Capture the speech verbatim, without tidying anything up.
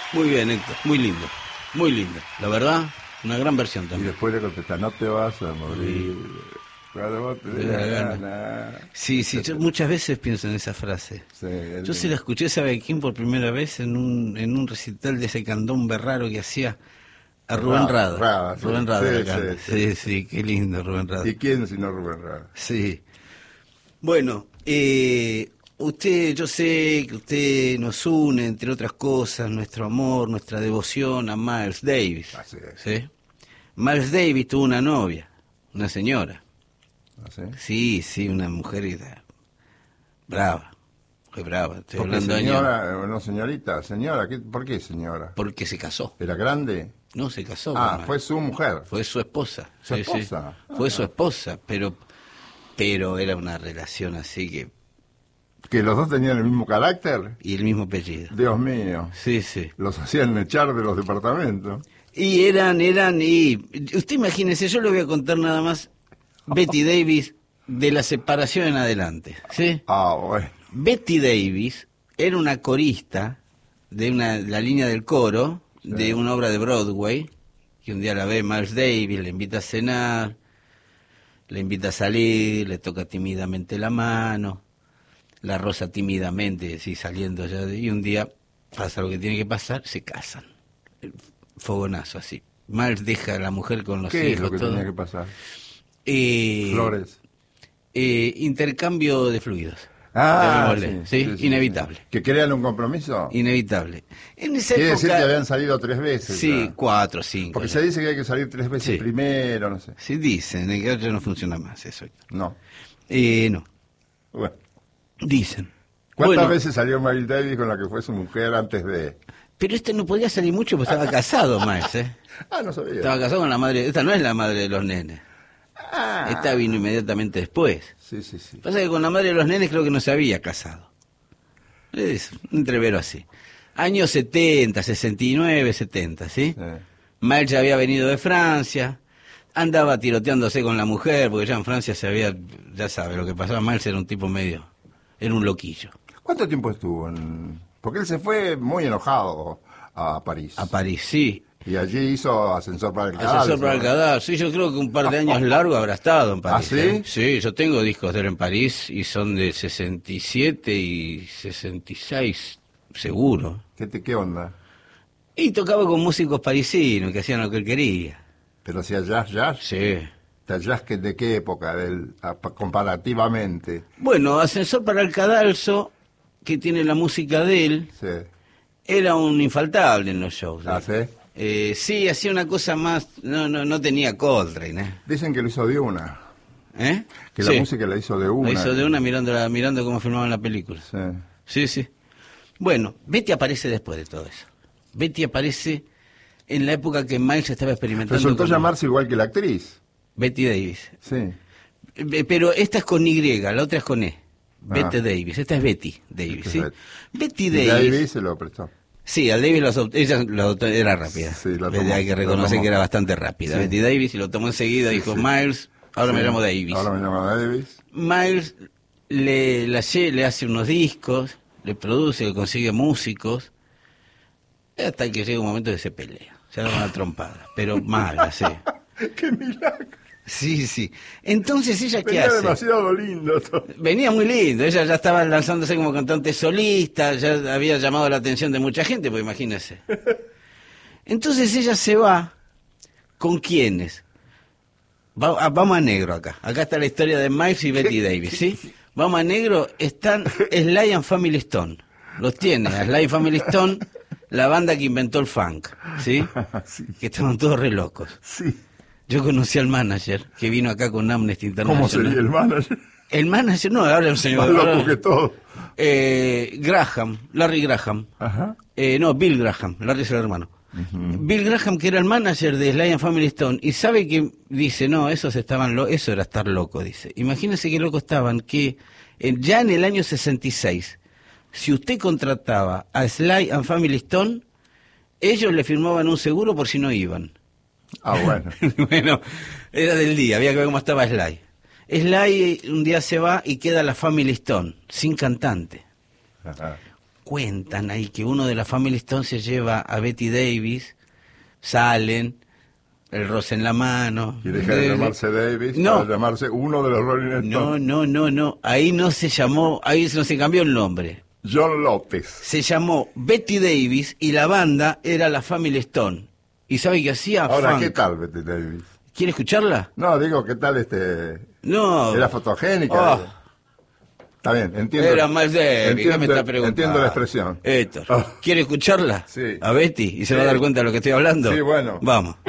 Muy bien, Héctor, muy lindo, muy lindo. La verdad, una gran versión Y también. después le contesta, no te vas a morir. Cuando vos te De dé la la gana. gana. Sí, sí, yo muchas veces pienso en esa frase. Sí, es Yo se la lindo. escuché, ¿sabe a quién por primera vez? En un, en un recital de ese candombe raro que hacía a Rubén Rada, Rada. Rada, sí. Rubén Rada la Sí, canta. sí, Sí, sí. sí, qué lindo Rubén Rada. ¿Y quién si no Rubén Rada? Sí. Bueno, eh, usted, yo sé que usted nos une, entre otras cosas, nuestro amor, nuestra devoción a Miles Davis. Así es. ¿Sí? Miles Davis tuvo una novia, una señora. ¿Así? Sí, sí, una mujer era brava, fue brava. Estoy Porque hablando de años señora, eh, no señorita, señora, ¿qué, ¿por qué señora? porque se casó. ¿Era grande? No, se casó. Ah, mamá. fue su mujer. Fue su esposa. ¿Su sí, sí. esposa? Fue Ah. su esposa, pero, pero era una relación así que... ¿Que los dos tenían el mismo carácter? Y el mismo apellido. Dios mío. Sí, sí. Los hacían echar de los departamentos. Y eran, eran, y... Usted imagínese, yo le voy a contar nada más Betty Davis de la separación en adelante, ¿sí? Ah, bueno. Betty Davis era una corista de una, la línea del coro Sí. de una obra de Broadway, que un día la ve Miles Davis, le invita a cenar, le invita a salir, le toca tímidamente la mano, la roza tímidamente, sí, saliendo ya, de, y un día pasa lo que tiene que pasar, se casan. El fogonazo así. Miles deja a la mujer con los ¿Qué hijos, es lo que todo. tenía que pasar? Eh, Flores. eh, intercambio de fluidos. Ah, Llamémosle, sí, ¿sí? sí, sí, Inevitable. sí. ¿Que crean un compromiso? Inevitable. En esa Quiere época, decir que habían salido tres veces. sí, ya. cuatro, cinco. Porque ya. se dice que hay que salir tres veces Sí. primero, no sé. Sí, dicen, en el ya no funciona más eso. No. Eh, no, Bueno. dicen. ¿Cuántas Bueno, veces salió Miles Davis con la que fue su mujer antes de...? pero este no podía salir mucho porque estaba casado, Miles, ¿eh? Ah, no sabía. Estaba casado con la madre, esta no es la madre de los nenes. Ah. Esta vino inmediatamente después. Sí, sí, sí. Pasa que con la madre de los nenes creo que no se había casado. Es un entrevero así. Años setenta, sesenta y nueve, setenta, ¿sí? Sí. Miles ya había venido de Francia, andaba tiroteándose con la mujer, porque ya en Francia se había, ya sabe, lo que pasaba. Miles era un tipo medio, era un loquillo. ¿Cuánto tiempo estuvo en...? Porque él se fue muy enojado a París. A París, sí. Y allí hizo Ascensor para el Cadalso. Asesor para el cadáver, sí, yo creo que un par de años largo habrá estado en París. ¿Ah, sí? ¿eh? Sí, yo tengo discos de él en París y son de sesenta y siete y sesenta y seis, seguro. ¿Qué, te, ¿Qué onda? Y tocaba con músicos parisinos que hacían lo que él quería. ¿Pero hacía jazz, jazz? Sí. ¿El jazz que, de qué época? Del, a- comparativamente. Bueno, Ascensor para el Cadalso, que tiene la música de él, Sí. era un infaltable en los shows. ¿eh? ¿Ah, sí? Eh, sí, hacía una cosa más, no no no tenía Coltrane, ¿eh? Dicen que lo hizo de una. ¿Eh? Que Sí, la música la hizo de una. la hizo de una mirando, la- mirando cómo filmaban la película. Sí. Sí, sí. Bueno, Betty aparece después de todo eso. Betty aparece en la época que Miles estaba experimentando. Resultó con- llamarse igual que la actriz. Betty Davis. Sí. Eh, Pero esta es con Y, la otra es con E. Betty Ah. Davis. Esta es Betty Davis, Esta es ¿sí? Betty. Betty Y Davis. Davis se lo prestó. Sí, al Davis lo adoptó- ella lo adoptó, era rápida. Sí, la Betty, tomó, hay que la reconocer tomó. que era bastante rápida. Sí. Betty Davis y lo tomó enseguida, dijo, sí. Miles, ahora me Sí. llamo Davis. Ahora me llamo Davis. Miles le, la lle- le hace unos discos, le produce, le consigue músicos, hasta que llega un momento que se pelea. Se da una trompada, pero mala, sí. ¡Qué milagro! Sí, sí. Entonces, ¿ella qué Venía hace? demasiado lindo todo. Venía muy lindo, ella ya estaba lanzándose como cantante solista, ya había llamado la atención de mucha gente, pues imagínese. Entonces ella se va, ¿con quiénes? Va- ah, vamos a negro acá, acá está la historia de Miles y Betty Davis, ¿sí? Vamos a negro, están Sly and Family Stone, los tiene, a Sly Family Stone, la banda que inventó el funk, ¿sí? Sí. Que estaban todos re locos. Sí. Yo conocí al manager, que vino acá con Amnesty International. ¿Cómo sería el manager? El manager, no, ahora el señor... Más loco ahora- que todo. Eh, Graham, Larry Graham. Ajá. Eh, no, Bill Graham, Larry es el hermano. Bill Graham, que era el manager de Sly and Family Stone, y sabe que dice, no, esos estaban lo eso era estar loco, dice. Imagínense qué locos estaban, que eh, ya en el año sesenta y seis, si usted contrataba a Sly and Family Stone, ellos le firmaban un seguro por si no iban. Ah, bueno. Bueno, era del día, había que ver cómo estaba Sly. Sly un día se va y queda la Family Stone, sin cantante. Ajá. cuentan ahí que uno de la Family Stone se lleva a Betty Davis, salen, el roce en la mano. Y deja de llamarse Davis no, para llamarse uno de los Rolling Stones. No, no, no, no. Ahí no se llamó, ahí no se cambió el nombre. John López. Se llamó Betty Davis y la banda era la Family Stone. ¿Y sabe qué hacía? Ahora, Funk. ¿qué tal Betty Davis? ¿Quiere escucharla? No, digo, ¿qué tal este...? No. Era fotogénica. Oh. Está bien, entiendo. Era más de... ¿Qué me está preguntando? Entiendo la expresión. Héctor, Oh. ¿quiere escucharla? Sí. A Betty, y se Sí. va a dar cuenta de lo que estoy hablando. Sí, bueno. Vamos.